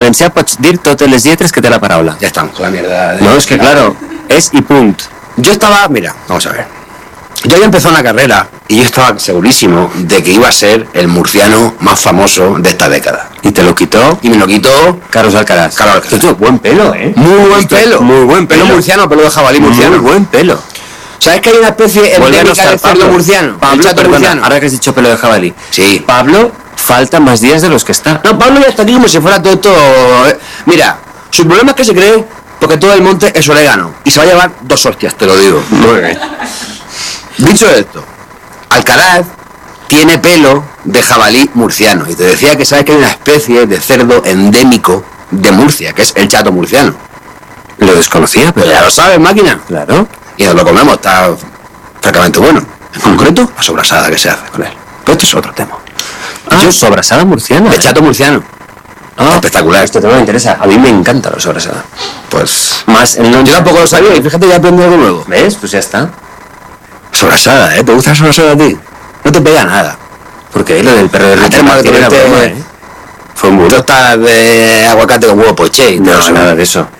pensé pots dir totes les lletres que té la paraula. Ya estamos con la mierda. No, es que claro, es y punto. Yo estaba, mira, vamos a ver. Yo había empezado una carrera y yo estaba segurísimo de que iba a ser el murciano más famoso de esta década. Y te lo quitó Y me lo quitó Carlos Alcaraz. Carlos Alcaraz. Esto es buen pelo, ¿eh? muy buen pelo. Muy buen pelo. Pelo murciano, pelo de jabalí murciano. Muy buen pelo. ¿Sabes que hay una especie Vuelve a no endémica estar de cerdo Pablo. murciano? El Pablo, chato perdona, murciano. ahora que has dicho pelo de jabalí. Sí. Pablo, faltan más días de los que está. No, Pablo ya está aquí como si fuera todo esto... Mira, su problema es que se cree porque todo el monte es orégano. Y se va a llevar 2 hostias, te lo digo. Muy bien. Dicho esto, Alcaraz tiene pelo de jabalí murciano. Y te decía que sabes que hay una especie de cerdo endémico de Murcia, que es el chato murciano. Lo desconocía, pero... Pues ya lo sabes, máquina. Claro. Y nos lo comemos, está francamente bueno. En concreto, la sobrasada que se hace con él. Pero esto es otro tema. Yo, sobrasada murciana. El chato murciano. Espectacular. Este tema me interesa. A mí me encanta la sobrasada. Pues... Más el Yo tampoco lo sabía y fíjate, ya aprendí algo nuevo. ¿Ves? Pues ya está. Sobrasada, ¿eh? ¿Te gusta la sobrasada a ti? No te pega nada. Porque lo del perro de Ah, Ritter tema de Martín era tomate. broma, ¿eh? Fue muy Tostas de aguacate con huevo poché y todo No, eso. nada de eso.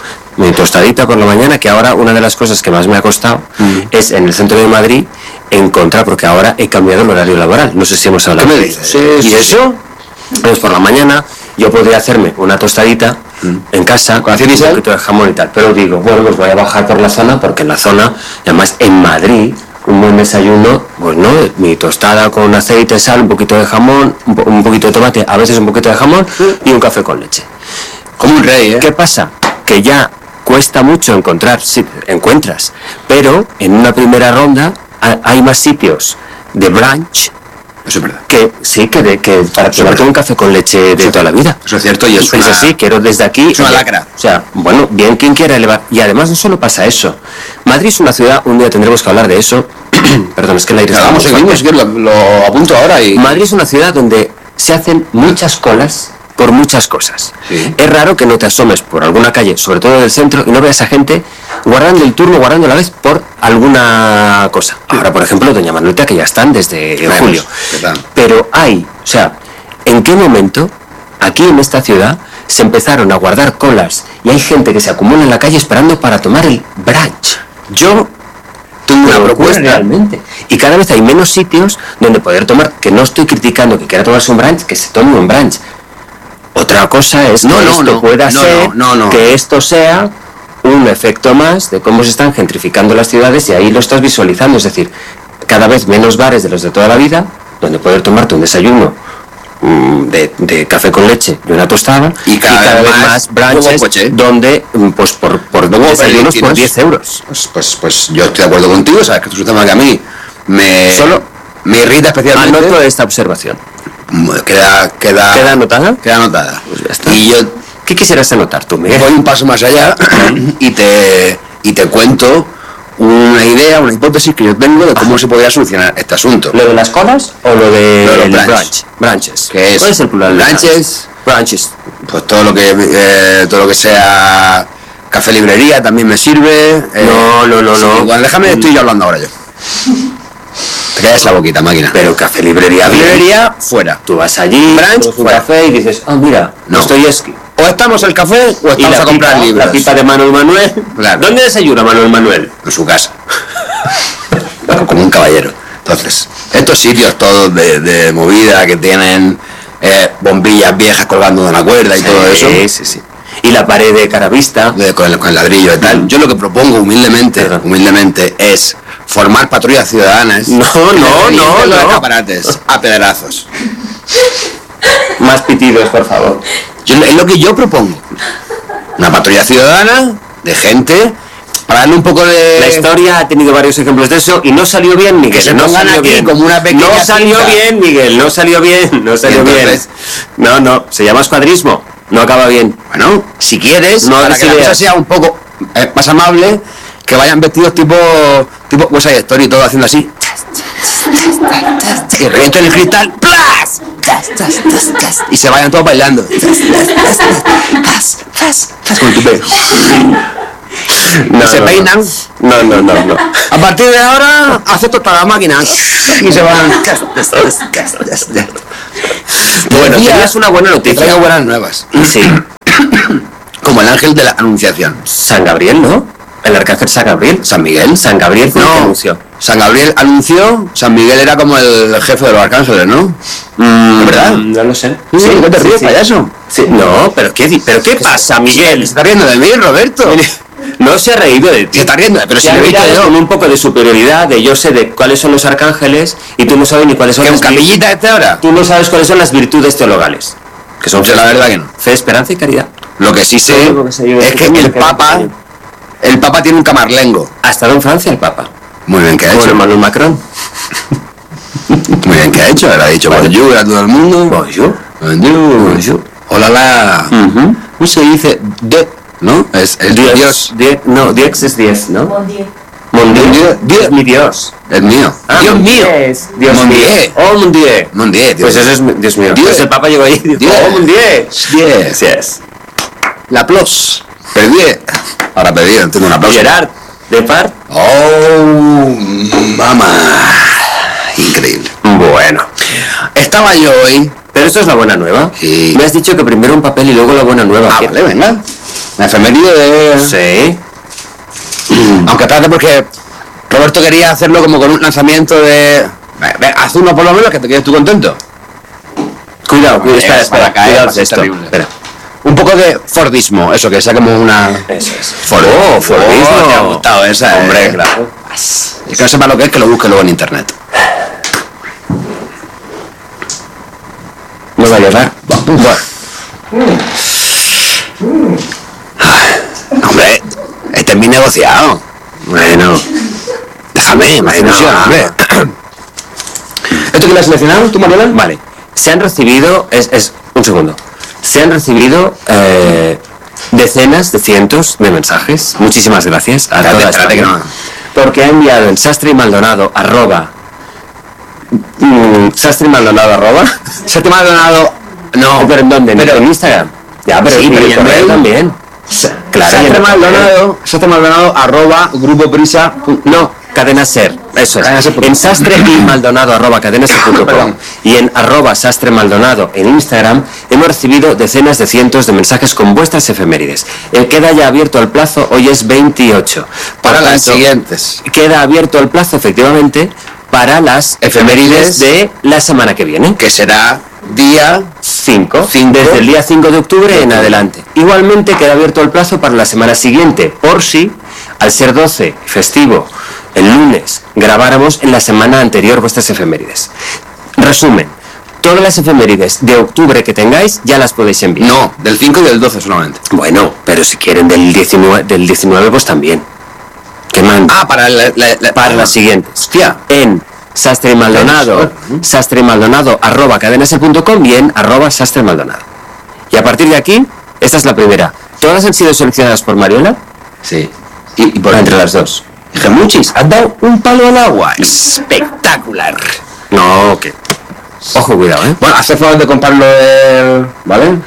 Mi tostadita por la mañana, que ahora una de las cosas que más me ha costado es en el centro de Madrid encontrar, porque ahora he cambiado el horario laboral. No sé si hemos hablado. ¿Qué me de dices? ello. Sí, ¿Y sí, eso? Pues por la mañana yo podría hacerme una tostadita en casa ¿Con aceite y un sal? poquito de jamón y tal. Pero digo, bueno, pues voy a bajar por la zona, porque en la zona, y además en Madrid, un buen desayuno, pues no, mi tostada con aceite, sal, un poquito de jamón, un poquito de tomate, a veces un poquito de jamón y un café con leche. Como un rey, ¿eh? ¿Qué pasa? Que ya cuesta mucho encontrar, sí, encuentras, pero en una primera ronda hay más sitios de brunch Eso es verdad. que sí, que para tomarte un café con leche de toda la vida. Eso es cierto y es una... así, quiero desde aquí... es una lacra. O sea, bueno, bien quien quiera elevar. Y además no solo pasa eso. Madrid es una ciudad, un día tendremos que hablar de eso. Perdón, es que el aire está Vamos, muy seguimos, fuerte. si quieres, lo apunto ahora y... Madrid es una ciudad donde se hacen muchas colas por muchas cosas. Sí. Es raro que no te asomes por alguna calle, sobre todo del centro, y no veas a gente guardando el turno, guardando la vez por alguna cosa. Ahora, por ejemplo, doña Manuelita, que ya están desde Vemos, julio. ¿qué tal? Pero hay, o sea, ¿en qué momento aquí en esta ciudad se empezaron a guardar colas y hay gente que se acumula en la calle esperando para tomar el brunch? Yo tengo una propuesta realmente. Y cada vez hay menos sitios donde poder tomar, que no estoy criticando que quiera tomarse un brunch, que se tome un brunch. Otra cosa es que esto pueda ser, que esto sea un efecto más de cómo se están gentrificando las ciudades y ahí lo estás visualizando. Es decir, cada vez menos bares de los de toda la vida, donde poder tomarte un desayuno de café con leche y una tostada, Y cada vez más brunches coche. donde, pues por desayunos por 10 euros. Pues yo estoy de acuerdo contigo, sabes que esto es un tema que a mí me irrita especialmente. Anoto esta observación. Queda anotada? Queda anotada. Pues ya está. Y yo ¿Qué quisieras anotar tú, Miguel? voy un paso más allá y te cuento una idea, una hipótesis que yo tengo de cómo se podría solucionar este asunto. ¿Lo de las colas o lo de Lo de los el brunch. Brunches. ¿Qué es? ¿Cuál es el plural? de Brunches. Brunches. Pues todo lo que sea café librería también me sirve. No. Igual, déjame, estoy yo hablando ahora yo. Te callas la boquita, máquina. Pero café librería. Librería, fuera. Tú vas allí, Brunch, tomas un fuera. café y dices, mira, No. Dostoyevsky. O estamos el café o Y estamos a comprar pipa, libros. la pipa de Manuel Manuel. Claro. ¿Dónde desayuna Manuel Manuel? En su casa. Como un caballero. Entonces, estos sitios todos de movida que tienen bombillas viejas colgando de una cuerda y todo eso. Sí. Y la pared de caravista. Con el ladrillo y tal. Yo lo que propongo humildemente es formar patrullas ciudadanas. No. Los escaparates a pedrazos. Más pitidos, por favor. Es lo que yo propongo. Una patrulla ciudadana de gente para darle un poco de... La historia ha tenido varios ejemplos de eso y no salió bien, Miguel. Que se no pongan salió aquí bien. como una pequeña No salió cinta. bien, Miguel. No salió bien. entonces? No. Se llama escuadrismo. No acaba bien. Bueno, si quieres, No para des que la ideas. cosa sea un poco más amable, que vayan vestidos tipo West Side Story y todo haciendo así. Y revienten el cristal. ¡Plas! Y se vayan todos bailando. Con tu pelo. No, se peinan. No. A partir de ahora, acepto todas las máquinas. Y se van. Bueno, Decías tenías una buena noticia. Traigo buenas nuevas. Sí. el ángel de la Anunciación. San Gabriel, ¿no? El arcángel San Gabriel. ¿San Miguel? San Gabriel fue el que anunció. San Gabriel anunció, San Miguel era como el jefe de los arcángeles, ¿no? ¿Es verdad? No lo sé. Sí, ¿qué te ríes, payaso? Sí, no, pero ¿qué pasa, Miguel? Se está riendo de mí, Roberto. No se ha reído de ti. Se está riendo, pero si Se ha lo he visto mirado yo. con un poco de superioridad, de yo sé de cuáles son los arcángeles y tú no sabes ni cuáles son ¿Qué, un las capillita este ahora? Tú no sabes cuáles son las virtudes teologales. Que son Pues la verdad que no. fe, esperanza y caridad. Lo que sí sé Lo único que sé yo es es que que el Papa tiene un camarlengo. Ha estado en Francia el Papa. Muy bien que ha Con hecho. Emmanuel Macron. Muy bien que ha hecho. Le ha dicho bonjour a todo el mundo. Bonjour. Bonjour. Bonjour. Hola, la. ¿Cómo se dice? De. ¿No? Es Dios. No, Dios es 10, ¿no? Bon dia. Mon Dieu. Dieu. Dios, mi Dios. Es mío. Dios mon mío. Dieu. Dios Mon mío. Dieu. Oh, mon Dieu. Mon Dieu, Dios Pues eso es Dios mío. Dieu. Pues el Papa llegó ahí y dijo, Dieu. oh, mon Dieu. Dieu. Así es. La plus. Perdí. Ahora perdí, entiendo una aplauso. Gerard, de par. Oh, mamá. Increíble. Bueno. Estaba yo hoy. Pero esto es la buena nueva. Sí. Me has dicho que primero un papel y luego la buena nueva. Ah, vale, venga. La efeméride de. Sí. Aunque espérate porque Roberto quería hacerlo como con un lanzamiento de. Haz uno por lo menos que te quedes tú contento. Cuidado, espera, Para caer, cuidado, va a ser esto. terrible. Espera. Un poco de Fordismo, eso que sea como una. Eso es. Fordismo. Fordismo. Te ha gustado esa, Hombre, claro. Y que no sepa lo que es, que lo busque luego en internet. No va a llegar. Hombre, este es mi negociado. Bueno. Déjame, más Bueno, ilusión, hombre. ¿Esto que lo has seleccionado tú, Mariela? Vale. Se han recibido. Un segundo. Se han recibido decenas de cientos de mensajes. Muchísimas gracias a toda Espérate que España. no. Porque ha enviado en Sastre y Maldonado Sastre y Maldonado Sastre Maldonado. No. ¿Pero en dónde? Pero- ¿En Instagram? Ya, pero Sí, y pero el ¿y en correo mail? también. Claro, y en el correo. Sastre Maldonado @grupo prisa. No, Cadena Ser, eso es. Cadena Ser. En Sastre y Maldonado @cadenaser.com Perdón. y en @Sastre Maldonado en Instagram hemos recibido decenas de cientos de mensajes con vuestras efemérides. Queda ya abierto el plazo, hoy es 28. Por Para las tanto, siguientes. Queda abierto el plazo efectivamente para las efemérides de la semana que viene. Que será día 5, Cinco. desde el día 5 de octubre en adelante. Igualmente queda abierto el plazo para la semana siguiente, por si, al ser 12, festivo, el lunes, grabáramos en la semana anterior vuestras efemérides. Resumen, todas las efemérides de octubre que tengáis ya las podéis enviar. No, del 5 y del 12 solamente. Bueno, pero si quieren del 19 pues también. Que manden. Ah, para Para las siguientes. Hostia. En Sastre y Maldonado, @cadenaser.com y en @Sastre Maldonado. Y a partir de aquí, esta es la primera. Todas han sido seleccionadas por Mariola, Sí. Y por entre las dos. Gemuchis, has dado un palo al agua. Espectacular. No, que. Ojo, cuidado, ¿eh? Bueno, hace favor de contarlo ¿vale?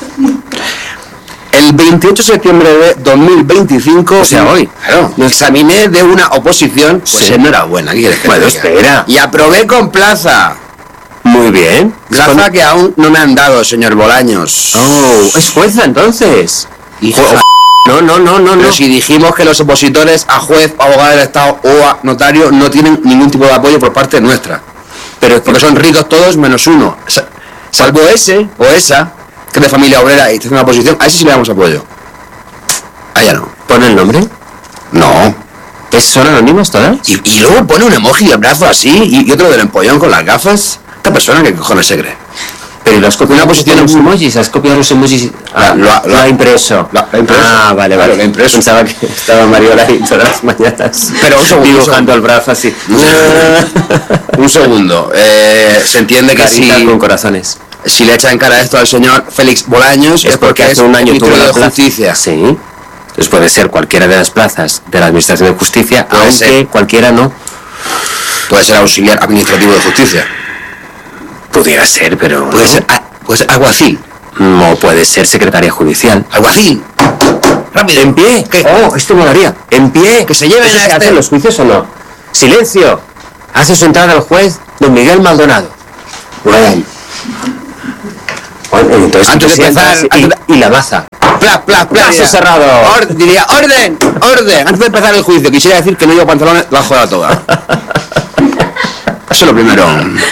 El 28 de septiembre de 2025, O sea, hoy. claro, me examiné de una oposición, pues Sí. enhorabuena, ¿qué quieres que Bueno, te diga? espera. Y aprobé con plaza. Muy bien. Plaza que aún no me han dado, señor Bolaños. Oh, es jueza entonces. Hija. No. Pero si dijimos que los opositores a juez, abogado del Estado o a notario no tienen ningún tipo de apoyo por parte nuestra. Pero Porque son ricos todos menos uno. Salvo ese o esa, que es de familia obrera y está en una oposición, a ese sí le damos apoyo. A ella no. pone el nombre. No. ¿Son anónimos todas? Y luego pone un emoji de brazo así y otro del empollón con las gafas. Esta persona, ¿qué cojones se cree? Pero lo has copiado Una posición los en- emojis, has copiado los emojis. Lo ha impreso. lo ha impreso. Ah, vale, Claro, vale. lo ha impreso. Pensaba que estaba Mariola ahí todas las mañanas. Pero un segundo, dibujando el brazo así. Un segundo. Se entiende que Carita con corazones. si le echa en cara esto al señor Félix Bolaños es porque hace un año tuvo ministro la de plaza. Justicia. Sí. Entonces puede ser cualquiera de las plazas de la Administración de Justicia, Puede aunque ser. cualquiera no. Puede ser auxiliar administrativo de justicia. Pudiera ser, pero. Puede ¿no? ser alguacil. No puede ser secretaria judicial. Alguacil. Rápido. ¿En pie? ¿Qué? Oh, esto molaría. ¿En pie? Que se lleven ¿Eso a se este. hace en los juicios o no? ¡Silencio! Hace su entrada el juez don Miguel Maldonado. Bueno, entonces Antes tú de te empezar, sientas y la baza. Caso cerrado. Diría, orden. Antes de empezar el juicio, quisiera decir que no llevo pantalones bajo la toga. Eso es lo primero.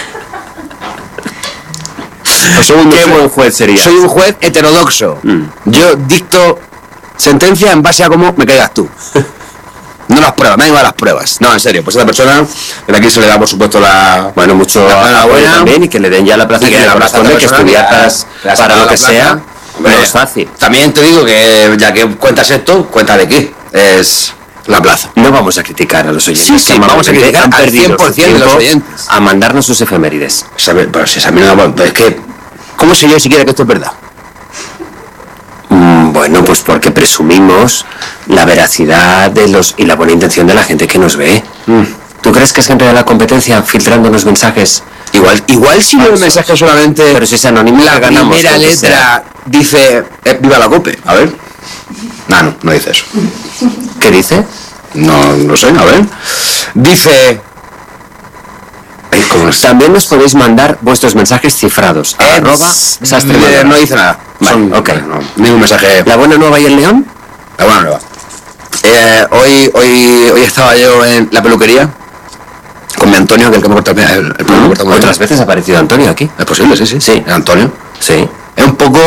Qué buen juez sería. Soy un juez heterodoxo. Yo dicto sentencia en base a cómo me caigas tú. No las pruebas, me da igual las pruebas. No, en serio, pues a esta persona, de aquí se le da por supuesto mucho enhorabuena también, y que le den ya la plaza y que le corresponde, que estudiatas para lo que sea, no es fácil. También te digo que ya que cuentas esto, cuenta de qué es la plaza. No vamos a criticar a los oyentes. Sí, vamos a criticar han al perdido 100% de los oyentes. a mandarnos sus efemérides. Pero si a mí no, es que, ¿cómo sé yo siquiera que esto es verdad? Bueno, pues porque presumimos la veracidad de y la buena intención de la gente que nos ve. ¿Tú crees que es gente de la competencia filtrando los mensajes? Igual si no el mensaje solamente, pero si es anónimo, la ganamos, primera letra dice viva la COPE. A ver. No dice eso. ¿Qué dice? No sé, a ver. Dice... También nos podéis mandar vuestros mensajes cifrados. @sastre. No dice nada. Vale, ok. Ningún mensaje. ¿La buena nueva y el león? La buena nueva. Hoy estaba yo en la peluquería con mi Antonio, que el que me corta el pelo. ¿Otras veces ha aparecido Antonio aquí? Es posible, sí. ¿El Antonio? Sí. Es un poco...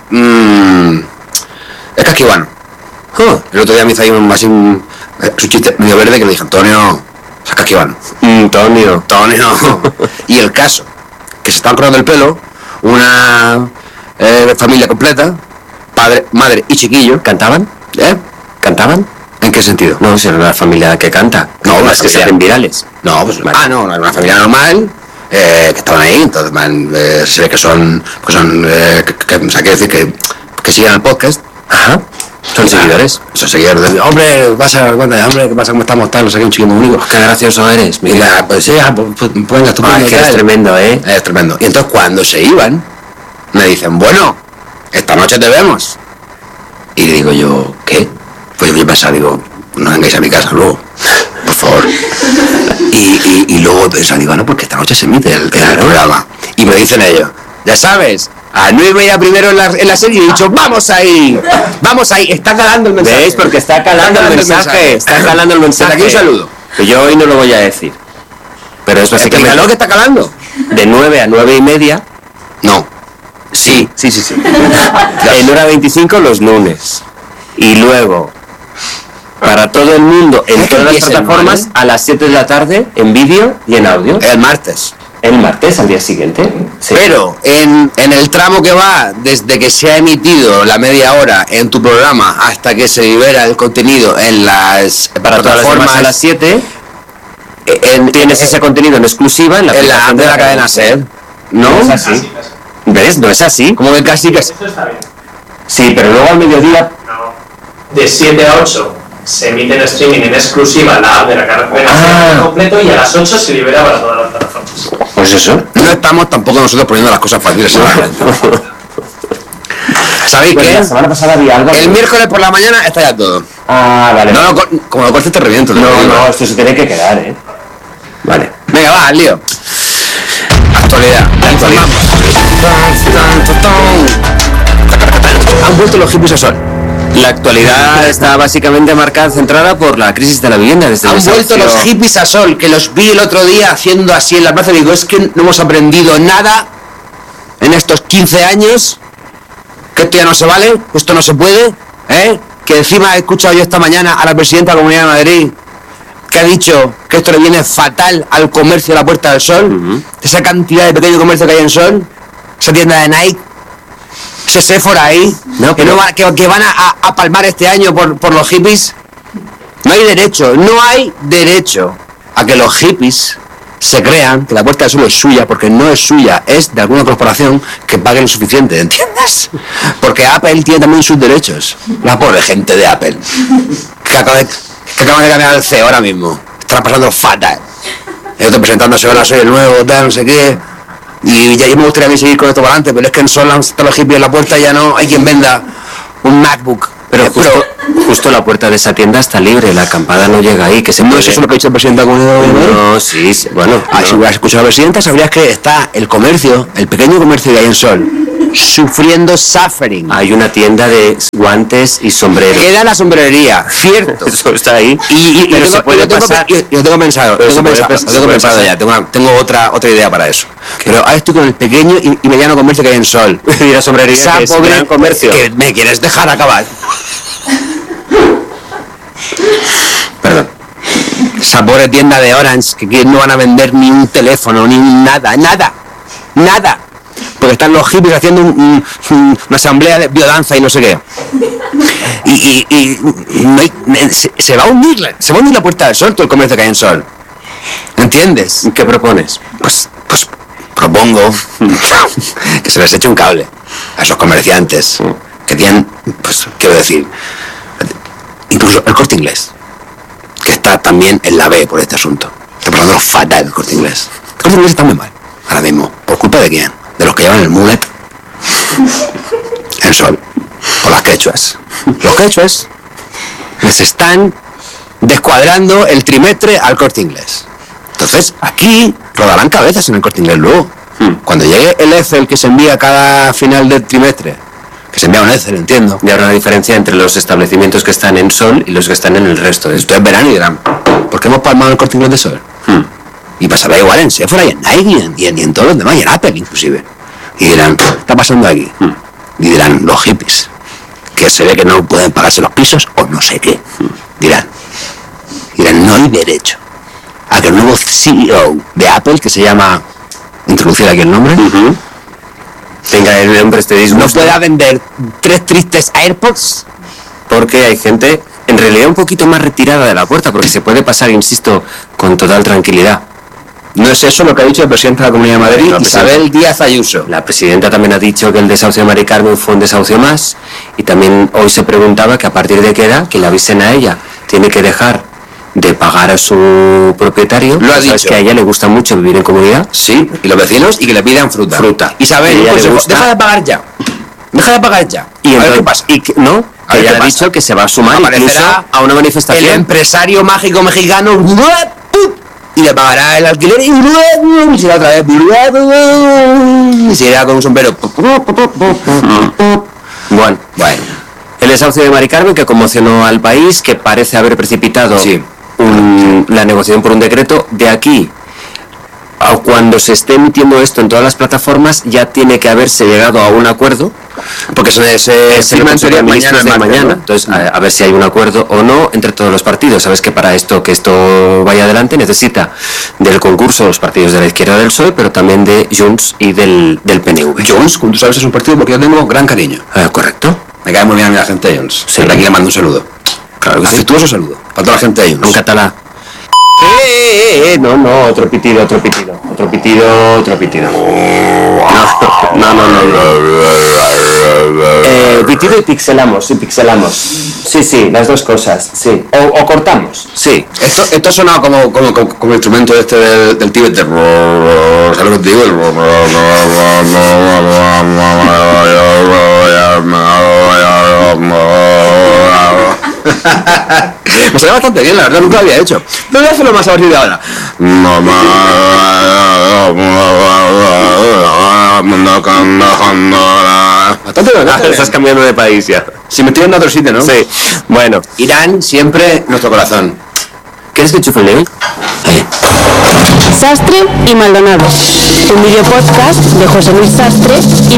es casquivano. El otro día me hizo ahí su chiste medio verde que le dije, Antonio, es casquivano. Antonio. Y el caso, que se estaban cortando el pelo, una familia completa, padre, madre y chiquillo. ¿Cantaban? ¿Cantaban? ¿En qué sentido? No, si era una familia que canta. No, las que se hacen virales. No, pues vale. No, era una familia normal, que estaban ahí, entonces se ve que son, o sea, quiere decir que sigan el podcast. Ajá. Son seguidores. Son seguidores. Hombre, ¿qué pasa? ¿Cómo estamos? Tal, no sé qué, un chiquillo muy único. Qué gracioso eres. Mira, pues sí, pues venga, tú que eres tremendo, Es tremendo. Y entonces cuando se iban, me dicen, bueno, esta noche te vemos. Y digo yo, ¿qué? Pues yo pensaba, digo, no vengáis a mi casa luego, por favor. Y luego pensaba, digo, no, porque esta noche se emite el programa. Y me dicen ellos, ya sabes, a 9:30 primero en la serie, y he dicho, vamos ahí, está calando el mensaje. ¿Veis? Porque está calando el mensaje. Está calando el mensaje. Aquí un saludo. Que yo hoy no lo voy a decir. Pero es básicamente... ¿Explícalo que está calando? De 9 a 9:30. No. Sí. En hora 25 los lunes. Y luego, para todo el mundo, en todas las plataformas, a las 7 de la tarde, en vídeo y en audio. El martes. El martes, al día siguiente. Sí. Pero en el tramo que va desde que se ha emitido la media hora en tu programa hasta que se libera el contenido en las plataformas a las 7, tienes ese contenido en exclusiva en la de la cadena SER. No es así. ¿Ves? No es así. Como que casi que... Eso está bien. Sí, pero luego al mediodía... No. De 7 a 8 se emite en streaming en exclusiva la app de la cadena SER completo, y a las 8 se libera para todas las plataformas. Pues eso. No estamos tampoco nosotros poniendo las cosas fáciles. ¿Sabéis qué? La semana pasada había algo... El miércoles por la mañana está ya todo. Vale. No, como lo cortes te reviento. No, esto se tiene que quedar, Vale. Venga, va, al lío. Actualidad. Han vuelto los hippies a sol. La actualidad está básicamente marcada, centrada por la crisis de la vivienda. Han vuelto los hippies a sol, que los vi el otro día haciendo así en la plaza. Digo, es que no hemos aprendido nada en estos 15 años, que esto ya no se vale, esto no se puede, que encima he escuchado yo esta mañana a la presidenta de la Comunidad de Madrid, que ha dicho que esto le viene fatal al comercio de la Puerta del Sol, esa cantidad de pequeño comercio que hay en Sol, esa tienda de Nike, ese Sephora ahí, que van a palmar este año por los hippies. No hay derecho a que los hippies se crean que la Puerta del Sol es suya, porque no es suya, es de alguna corporación que pague lo suficiente, ¿entiendes? Porque Apple tiene también sus derechos. La pobre gente de Apple, que acaban de cambiar el CEO ahora mismo, están pasando fatal. Yo estoy presentándose, ahora soy el nuevo, tal, no sé qué. Y ya yo me gustaría seguir con esto para adelante, pero es que en Solans están los hippies en la puerta y ya no hay quien venda un MacBook. Pero justo la puerta de esa tienda está libre, la acampada no llega ahí, que se ¿No puede... es eso lo que ha dicho el presidente de la Comunidad de Madrid? No, sí, bueno... Si hubieras escuchado a la presidenta, sabrías que está el comercio, el pequeño comercio que hay en Sol, sufriendo suffering. Hay una tienda de guantes y sombreros. Queda la sombrerería, cierto. Eso está ahí. Pero se puede pasar. Yo tengo pensado, Pero se puede pasar. ya, tengo otra idea para eso. Pero ahora estoy con el pequeño y mediano comercio que hay en Sol. Y la sombrería que es pobre gran comercio. Que me quieres dejar acabar. Perdón. Esa pobre tienda de Orange que no van a vender ni un teléfono, ni nada. Porque están los hippies haciendo una asamblea de biodanza y no sé qué. Y no hay, se va a hundir la Puerta del Sol, todo el comercio que hay en Sol. ¿Entiendes? ¿Qué propones? Pues propongo que se les eche un cable a esos comerciantes que tienen, pues quiero decir, incluso el Corte Inglés, que está también en la B por este asunto. Está pasando fatal el Corte Inglés. El Corte Inglés está muy mal, ahora mismo. ¿Por culpa de quién? De los que llevan el mullet en Sol, por las quechuas. Los quechuas les están descuadrando el trimestre al Corte Inglés. Entonces, aquí rodarán cabezas en el Corte Inglés luego. Cuando llegue el Excel que se envía cada final del trimestre, que se envía un Excel, entiendo. Y habrá una diferencia entre los establecimientos que están en Sol y los que están en el resto de esto. Ustedes verán y dirán, ¿por qué hemos palmado el Corte Inglés de Sol? Y pasará igual en Sephora y en Nike y en todos los demás, y en Apple inclusive. Y dirán, ¿qué está pasando aquí? Y dirán, los hippies, que se ve que no pueden pagarse los pisos o no sé qué. Dirán, no hay derecho a que el nuevo CEO de Apple, que se llama, introducir aquí el nombre, Tenga el nombre este disgusto. no pueda vender 3 tristes AirPods. Porque hay gente, en realidad un poquito más retirada de la puerta, porque se puede pasar, insisto, con total tranquilidad. No es eso lo que ha dicho el presidente de la Comunidad de Madrid, Isabel Díaz Ayuso. La presidenta también ha dicho que el desahucio de Mari Carmen fue un desahucio más, y también hoy se preguntaba que a partir de qué edad, que le avisen a ella, tiene que dejar de pagar a su propietario. Lo ha ¿Sabes dicho. que a ella le gusta mucho vivir en comunidad? Sí, y los vecinos, y que le pidan fruta. Isabel, Y a ella le gusta. deja de pagar ya. Y a ver entonces, qué pasa. No, A ver ella qué ha pasa. dicho que se va a sumar Aparecerá incluso a una El manifestación. empresario mágico mexicano y le pagará el alquiler y será otra vez y se irá con un sombrero. Bueno, el desahucio de Mari Carmen, que conmocionó al país, que parece haber precipitado Sí. la negociación por un decreto. De aquí a cuando se esté emitiendo esto en todas las plataformas, ya tiene que haberse llegado a un acuerdo, Porque se firma firma en teoría mañana, mañana. ¿no? Entonces, a ver si hay un acuerdo o no entre todos los partidos. Sabes que para que esto vaya adelante, necesita del concurso de los partidos de la izquierda del PSOE, pero también de Junts y del PNV. Junts, como tú sabes, es un partido porque yo tengo gran cariño. ¿Correcto? Me cae muy bien a mí la gente de Junts. Sí. Desde aquí le mando un saludo. Claro que sí. Afectuoso saludo para toda la gente de En Junts. catalán. No, otro pitido. No. Pitido y pixelamos. Sí, las dos cosas, sí. O cortamos, sí. Esto ha sonado como el instrumento este del Tíbet. ¿Sabes lo que te digo? Me sale bastante bien, la verdad, nunca lo había hecho. Pero voy a hacerlo más a partir de ahora. Bastante bien, Estás cambiando de país ya. Si me estoy yendo a otro sitio, ¿no? Sí, bueno. Irán siempre nuestro corazón. ¿Quieres que enchufe el Leo? Sastre y Maldonado, un video podcast de José Luis Sastre y